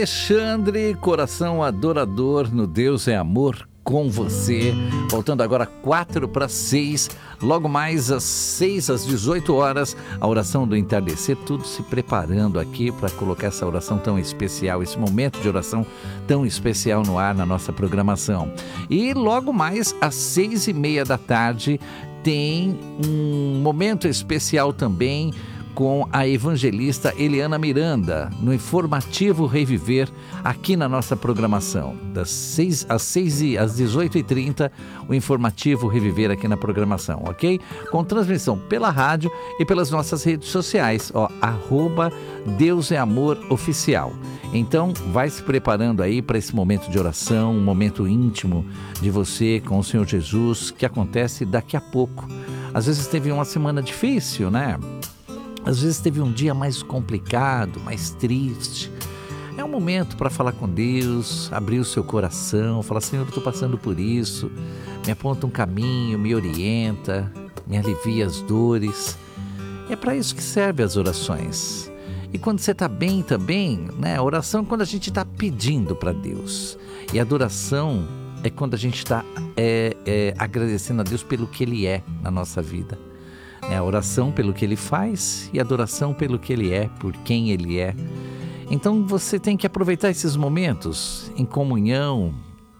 Alexandre, coração adorador no Deus é Amor com você. Voltando agora 4:06, logo mais às 6, às 18 horas, a oração do entardecer, tudo se preparando aqui para colocar essa oração tão especial, esse momento de oração tão especial no ar na nossa programação. E logo mais às 6:30 da tarde tem um momento especial também com a evangelista Eliana Miranda, no Informativo Reviver, aqui na nossa programação. Das 6 às 18h30, o Informativo Reviver aqui na programação, ok? Com transmissão pela rádio e pelas nossas redes sociais, @Deus é Amor Oficial. Então, vai se preparando aí para esse momento de oração, um momento íntimo de você com o Senhor Jesus, que acontece daqui a pouco. Às vezes teve uma semana difícil, né? Às vezes teve um dia mais complicado, mais triste. É um momento para falar com Deus, abrir o seu coração, falar: Senhor, eu estou passando por isso, me aponta um caminho, me orienta, me alivia as dores. É para isso que servem as orações. E quando você está bem também, né? A oração é quando a gente está pedindo para Deus. E a adoração é quando a gente está agradecendo a Deus pelo que Ele é na nossa vida. A oração pelo que Ele faz e a adoração pelo que Ele é, por quem Ele é. Então você tem que aproveitar esses momentos em comunhão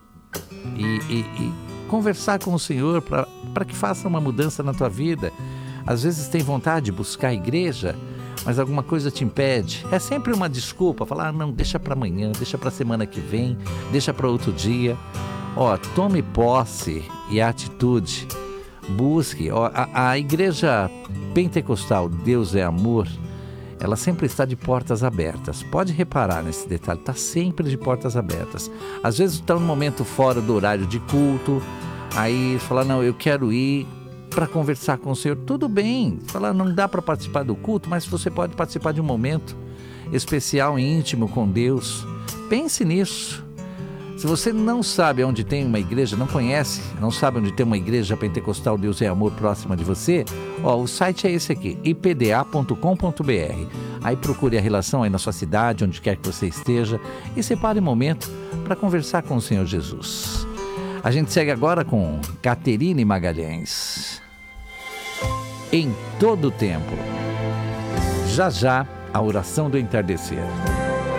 e conversar com o Senhor para que faça uma mudança na tua vida. Às vezes tem vontade de buscar a igreja, mas alguma coisa te impede. É sempre uma desculpa, falar: não, deixa para amanhã, deixa para semana que vem, deixa para outro dia. Tome posse e a atitude. Busque. A igreja pentecostal Deus é Amor, ela sempre está de portas abertas. Pode reparar nesse detalhe, está sempre de portas abertas. Às vezes está num momento fora do horário de culto, aí fala: não, eu quero ir para conversar com o Senhor. Tudo bem, fala: não dá para participar do culto, mas você pode participar de um momento especial e íntimo com Deus. Pense nisso. Se você não sabe onde tem uma igreja, não conhece, não sabe onde tem uma igreja pentecostal Deus é Amor próxima de você, o site é esse aqui, ipda.com.br. Aí procure a relação aí na sua cidade, onde quer que você esteja, e separe um momento para conversar com o Senhor Jesus. A gente segue agora com Caterine Magalhães. Em todo o tempo. Já já, a oração do entardecer.